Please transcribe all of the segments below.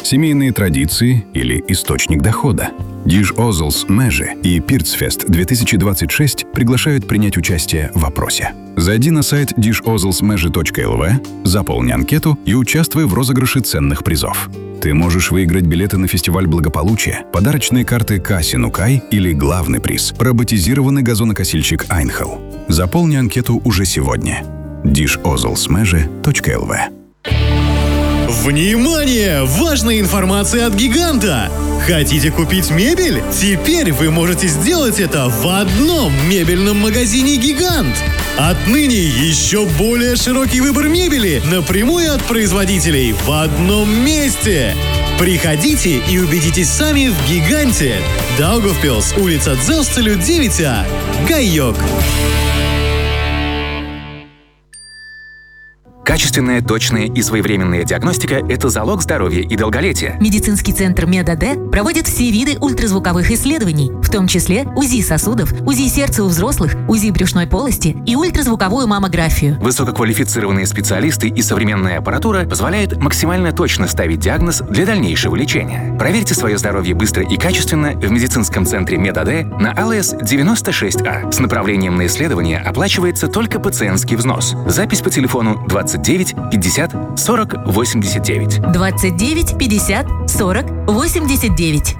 семейные традиции или источник дохода. Диж Озлс Межи и Пирцфест 2026 приглашают принять участие в опросе. Зайди на сайт dishozlsmeji.lv, заполни анкету и участвуй в розыгрыше ценных призов. Ты можешь выиграть билеты на фестиваль благополучия, подарочные карты Касси Нукай или главный приз – роботизированный газонокосильщик Айнхел. Заполни анкету уже сегодня. dishozlsmeji.lv. Внимание! Важная информация от Гиганта! Хотите купить мебель? Теперь вы можете сделать это в одном мебельном магазине «Гигант». Отныне еще более широкий выбор мебели напрямую от производителей в одном месте. Приходите и убедитесь сами в «Гиганте». Даугавпилс, улица Дзелстелю, 9А. Гайок. Качественная, точная и своевременная диагностика – это залог здоровья и долголетия. Медицинский центр МедАД проводит все виды ультразвуковых исследований, в том числе УЗИ сосудов, УЗИ сердца у взрослых, УЗИ брюшной полости и ультразвуковую маммографию. Высококвалифицированные специалисты и современная аппаратура позволяют максимально точно ставить диагноз для дальнейшего лечения. Проверьте свое здоровье быстро и качественно в медицинском центре МедАД на АЛС 96А. С направлением на исследование оплачивается только пациентский взнос. Запись по телефону 29 50 40 89. 29 50 40 89.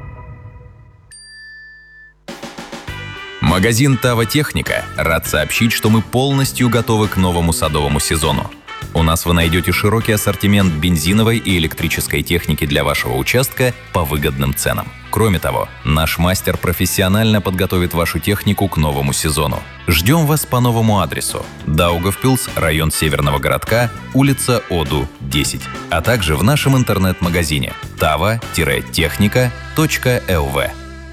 Магазин «Тава Техника» рад сообщить, что мы полностью готовы к новому садовому сезону. У нас вы найдете широкий ассортимент бензиновой и электрической техники для вашего участка по выгодным ценам. Кроме того, наш мастер профессионально подготовит вашу технику к новому сезону. Ждем вас по новому адресу: Даугавпилс, район Северного городка, улица Оду, 10, а также в нашем интернет-магазине tava-техника.lv.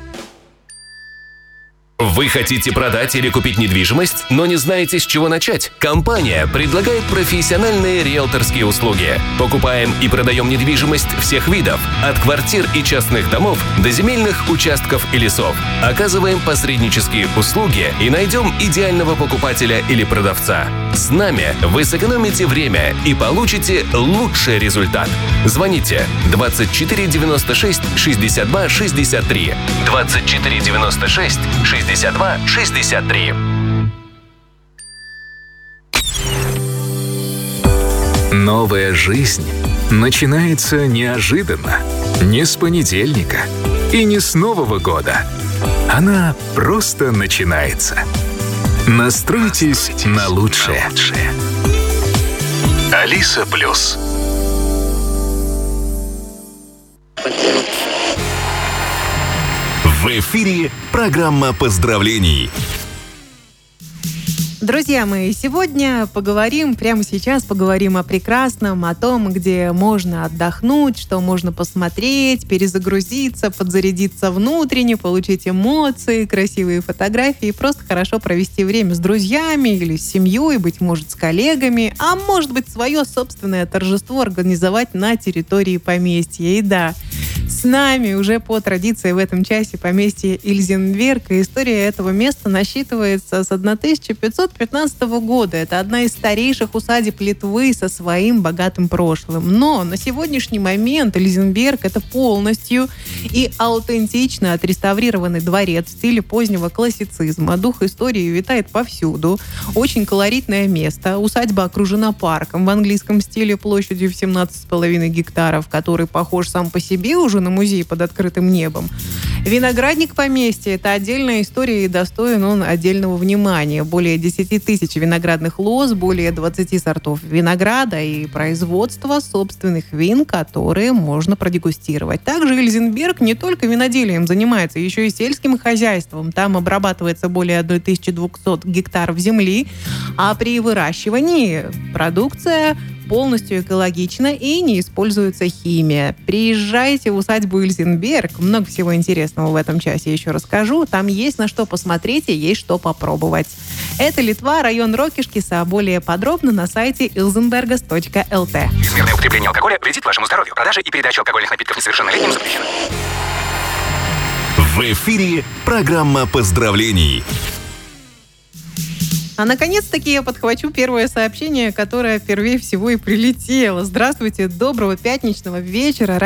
Вы хотите продать или купить недвижимость, но не знаете, с чего начать? Компания предлагает профессиональные риэлторские услуги. Покупаем и продаем недвижимость всех видов, от квартир и частных домов до земельных участков и лесов. Оказываем посреднические услуги и найдем идеального покупателя или продавца. С нами вы сэкономите время и получите лучший результат. Звоните 24 96 62 63. 24 96 62 63. Новая жизнь начинается неожиданно. Не с понедельника и не с Нового года. Она просто начинается. Настройтесь на лучшее. Алиса Плюс. В эфире программа поздравлений. Друзья мои, сегодня прямо сейчас поговорим о прекрасном, о том, где можно отдохнуть, что можно посмотреть, перезагрузиться, подзарядиться внутренне, получить эмоции, красивые фотографии, просто хорошо провести время с друзьями или с семьей, быть может, с коллегами, а может быть, свое собственное торжество организовать на территории поместья. И да, с нами уже по традиции в этом часе поместье Ильзенберг, и история этого места насчитывается с 1515 года. Это одна из старейших усадеб Литвы со своим богатым прошлым. Но на сегодняшний момент Ильзенберг — это полностью и аутентично отреставрированный дворец в стиле позднего классицизма. Дух истории витает повсюду. Очень колоритное место. Усадьба окружена парком в английском стиле площадью в 17,5 гектаров, который похож сам по себе уже на музей под открытым небом. Виноградник поместья — это отдельная история, и достоин он отдельного внимания. Более 10 тысяч виноградных лоз, более 20 сортов винограда и производство собственных вин, которые можно продегустировать. Также Ильзенберг не только виноделием занимается, еще и сельским хозяйством. Там обрабатывается более 1200 гектаров земли, а при выращивании продукция полностью экологично и не используется химия. Приезжайте в усадьбу Ильзенберг. Много всего интересного в этом часе еще расскажу. Там есть на что посмотреть и есть что попробовать. Это Литва, район Рокишкиса. Более подробно на сайте ilzenbergas.lt. Чрезмерное употребление алкоголя вредит вашему здоровью. Продажа и передача алкогольных напитков несовершеннолетним запрещена. В эфире программа поздравлений. А наконец-таки я подхвачу первое сообщение, которое впервые всего и прилетело. Здравствуйте, доброго пятничного вечера.